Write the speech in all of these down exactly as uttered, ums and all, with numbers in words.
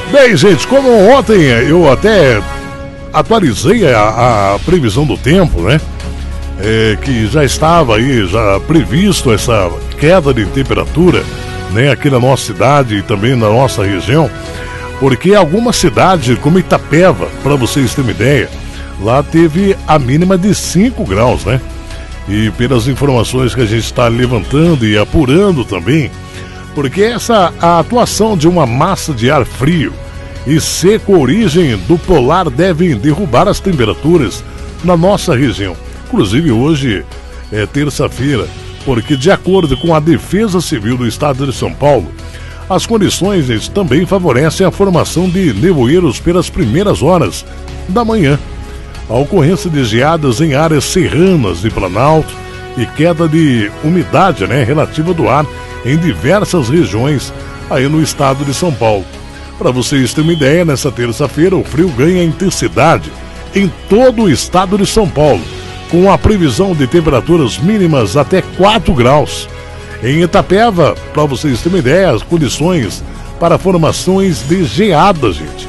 Bem, gente, como ontem eu até atualizei a, a previsão do tempo, né? É, que já estava aí, já previsto essa queda de temperatura, né? Aqui na nossa cidade e também na nossa região, porque alguma cidade como Itapeva, para vocês terem uma ideia, lá teve a mínima de cinco graus, né? E pelas informações que a gente está levantando e apurando também, porque essa a atuação de uma massa de ar frio e seco origem do polar devem derrubar as temperaturas na nossa região. Inclusive hoje é terça-feira, porque de acordo com a Defesa Civil do Estado de São Paulo, as condições também favorecem a formação de nevoeiros pelas primeiras horas da manhã, a ocorrência de geadas em áreas serranas de Planalto e queda de umidade, né, relativa do ar em diversas regiões aí no estado de São Paulo. Para vocês terem uma ideia, nessa terça-feira o frio ganha intensidade em todo o estado de São Paulo, com a previsão de temperaturas mínimas até quatro graus. Em Itapeva, para vocês terem uma ideia, as condições para formações de geadas, gente.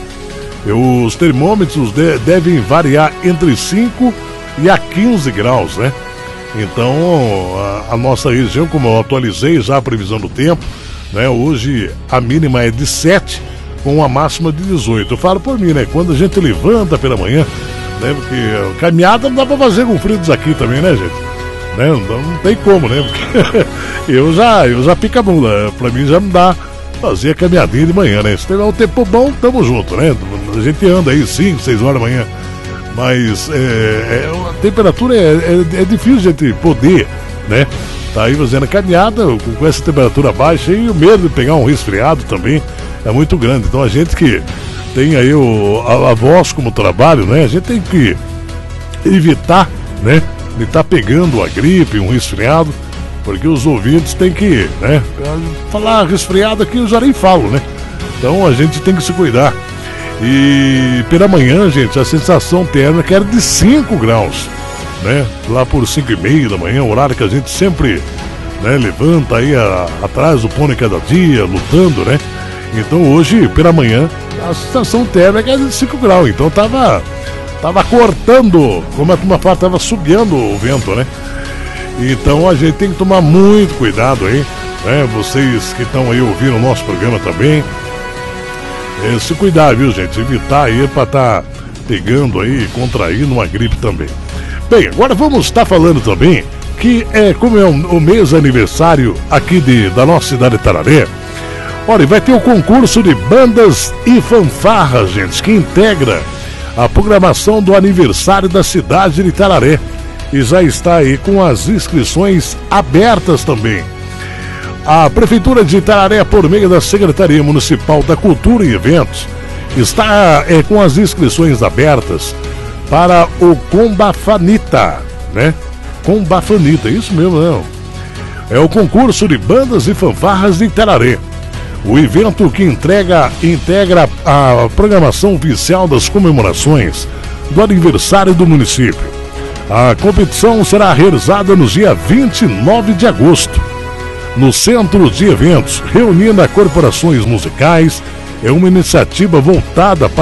Os termômetros de, devem variar entre cinco e a quinze graus, né? Então, a, a nossa região, como eu atualizei já a previsão do tempo, né? Hoje a mínima é de sete, com a máxima de dezoito. Eu falo por mim, né? Quando a gente levanta pela manhã, né? Porque caminhada não dá pra fazer com frio aqui também, né, gente? Né? Não, não tem como, né? Porque eu já, eu já pica a bunda. Pra mim já não dá fazer a caminhadinha de manhã, né? Se tiver um tempo bom, tamo junto, né? A gente anda aí cinco, seis horas da manhã. Mas é, é, a temperatura é, é, é difícil a gente poder, né? Tá aí fazendo a caminhada com, com essa temperatura baixa e o medo de pegar um resfriado também é muito grande. Então a gente que tem aí o, a, a voz como trabalho, né? A gente tem que evitar, né? De estar tá pegando a gripe, um resfriado, porque os ouvintes têm que, né? Falar resfriado aqui eu já nem falo, né? Então a gente tem que se cuidar. E pela manhã, gente, a sensação térmica era de cinco graus, né? Lá por cinco e meia da manhã, horário que a gente sempre, né, levanta aí a, atrás do pão de cada dia, lutando, né? Então hoje, pela manhã, a sensação térmica era de cinco graus, então tava, tava cortando, como a turma fala, tava subiando o vento, né? Então a gente tem que tomar muito cuidado aí, né? Vocês que estão aí ouvindo o nosso programa também, é, se cuidar, viu, gente? Evitar aí para estar tá pegando aí, contraindo uma gripe também. Bem, agora vamos estar tá falando também que é como é o, o mês aniversário aqui de, da nossa cidade de Tararé. Olha, vai ter o concurso de bandas e fanfarras, gente, que integra a programação do aniversário da cidade de Tararé. E já está aí com as inscrições abertas também. A Prefeitura de Tararé, por meio da Secretaria Municipal da Cultura e Eventos, está é, com as inscrições abertas para o Combafanita, né? Combafanita, isso mesmo, não. É o concurso de bandas e fanfarras de Tararé. O evento que entrega, integra a programação oficial das comemorações do aniversário do município. A competição será realizada no dia vinte e nove de agosto, no Centro de Eventos, reunindo corporações musicais. É uma iniciativa voltada para